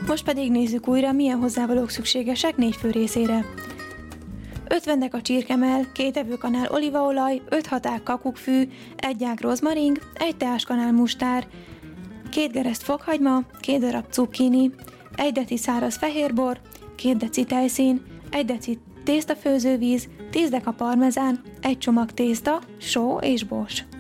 Most pedig nézzük újra, milyen hozzávalók szükségesek 4 fő részére. 50 deka csirkemell, 2 evőkanál olívaolaj, 5-6 ág kakukkfű, 1 ág rozmaring, 1 teáskanál mustár, 2 gereszt fokhagyma, 2 darab cukkini, 1 deci száraz fehérbor, 2 deci tejszín, 1 deci tésztafőzővíz, 10 deka parmezán, 1 csomag tészta, só és bors.